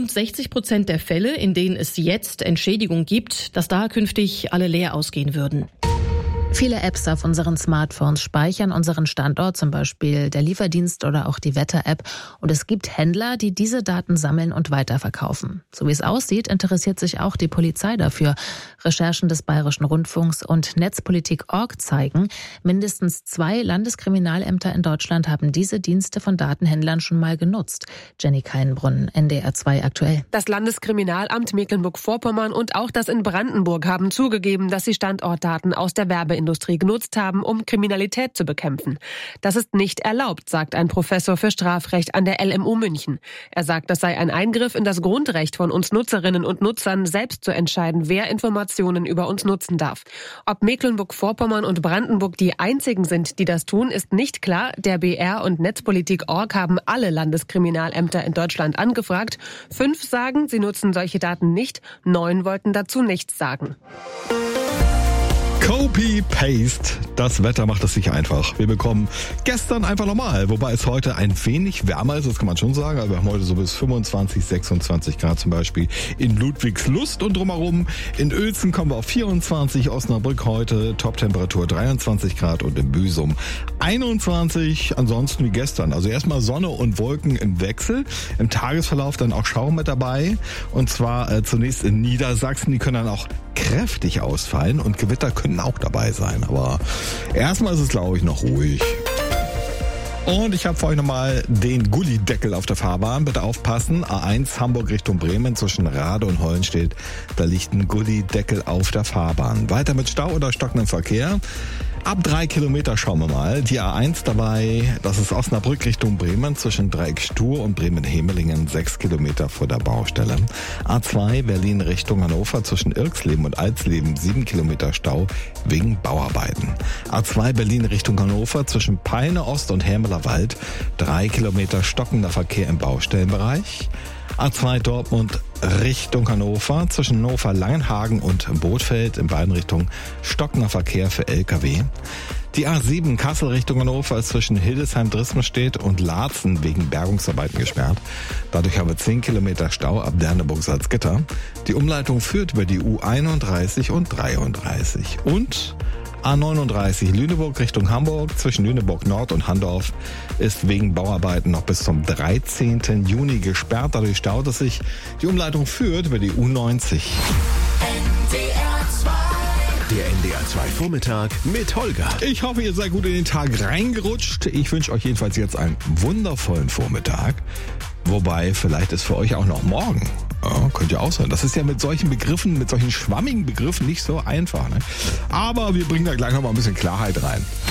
rund 60% der Fälle, in denen es jetzt Entschädigung gibt, dass da künftig alle leer ausgehen würden. Viele Apps auf unseren Smartphones speichern unseren Standort, zum Beispiel der Lieferdienst oder auch die Wetter-App. Und es gibt Händler, die diese Daten sammeln und weiterverkaufen. So wie es aussieht, interessiert sich auch die Polizei dafür. Recherchen des Bayerischen Rundfunks und Netzpolitik.org zeigen, mindestens 2 Landeskriminalämter in Deutschland haben diese Dienste von Datenhändlern schon mal genutzt. Jenny Keinbrunn, NDR 2 aktuell. Das Landeskriminalamt Mecklenburg-Vorpommern und auch das in Brandenburg haben zugegeben, dass sie Standortdaten aus der Werbeindustrie genutzt haben, um Kriminalität zu bekämpfen. Das ist nicht erlaubt, sagt ein Professor für Strafrecht an der LMU München. Er sagt, das sei ein Eingriff in das Grundrecht von uns Nutzerinnen und Nutzern, selbst zu entscheiden, wer Informationen über uns nutzen darf. Ob Mecklenburg-Vorpommern und Brandenburg die einzigen sind, die das tun, ist nicht klar. Der BR und Netzpolitik.org haben alle Landeskriminalämter in Deutschland angefragt. 5 sagen, sie nutzen solche Daten nicht. 9 wollten dazu nichts sagen. Copy-Paste. Das Wetter macht es sich einfach. Wir bekommen gestern einfach normal, wobei es heute ein wenig wärmer ist, das kann man schon sagen. Also wir haben heute so bis 25, 26 Grad zum Beispiel in Ludwigslust und drumherum. In Uelzen kommen wir auf 24, Osnabrück heute Toptemperatur 23 Grad und in Büsum 21. Ansonsten wie gestern. Also erstmal Sonne und Wolken im Wechsel. Im Tagesverlauf dann auch Schauer mit dabei. Und zwar zunächst in Niedersachsen. Die können dann auch kräftig ausfallen und Gewitter können auch dabei sein. Aber erstmal ist es, glaube ich, noch ruhig. Und ich habe für euch nochmal den Gullideckel auf der Fahrbahn. Bitte aufpassen. A1 Hamburg Richtung Bremen zwischen Rade und Hollenstedt. Da liegt ein Gullideckel auf der Fahrbahn. Weiter mit Stau oder stockendem Verkehr. Ab 3 Kilometer schauen wir mal. Die A1 dabei, das ist Osnabrück Richtung Bremen zwischen Dreieck Stur und Bremen-Hemelingen 6 Kilometer vor der Baustelle. A2 Berlin Richtung Hannover zwischen Irksleben und Alsleben 7 Kilometer Stau wegen Bauarbeiten. A2 Berlin Richtung Hannover zwischen Peine Ost und Hermelerwald 3 Kilometer stockender Verkehr im Baustellenbereich. A2 Dortmund Richtung Hannover zwischen Hannover-Langenhagen und Bothfeld in beiden Richtungen stockender Verkehr für LKW. Die A7 Kassel Richtung Hannover ist zwischen Hildesheim-Drismenstedt und Laatzen wegen Bergungsarbeiten gesperrt. Dadurch haben wir 10 Kilometer Stau ab Derneburg-Salzgitter. Die Umleitung führt über die U31 und 33. Und A39 Lüneburg Richtung Hamburg zwischen Lüneburg Nord und Handorf ist wegen Bauarbeiten noch bis zum 13. Juni gesperrt. Dadurch staut es sich. Die Umleitung führt über die U90. Der NDR 2 Vormittag mit Holger. Ich hoffe, ihr seid gut in den Tag reingerutscht. Ich wünsche euch jedenfalls jetzt einen wundervollen Vormittag. Wobei, vielleicht ist für euch auch noch morgen. Ja, könnt ihr auch sein. Das ist ja mit solchen Begriffen, mit solchen schwammigen Begriffen nicht so einfach. Ne? Aber wir bringen da gleich noch mal ein bisschen Klarheit rein.